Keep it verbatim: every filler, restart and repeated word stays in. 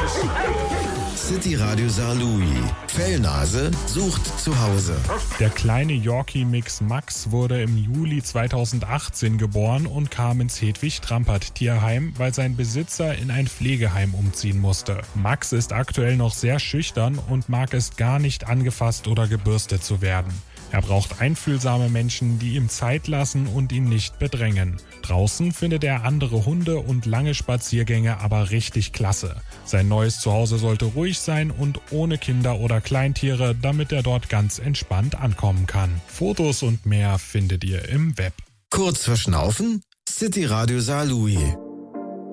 City Radio Saarlouis. Fellnase sucht zu Hause. Der kleine Yorkie-Mix Max wurde im Juli zweitausendachtzehn geboren und kam ins Hedwig-Trampert-Tierheim, weil sein Besitzer in ein Pflegeheim umziehen musste. Max ist aktuell noch sehr schüchtern und mag es gar nicht, angefasst oder gebürstet zu werden. Er braucht einfühlsame Menschen, die ihm Zeit lassen und ihn nicht bedrängen. Draußen findet er andere Hunde und lange Spaziergänge aber richtig klasse. Sein neues Zuhause sollte ruhig sein und ohne Kinder oder Kleintiere, damit er dort ganz entspannt ankommen kann. Fotos und mehr findet ihr im Web. Kurz verschnaufen? City Radio Saarlouis.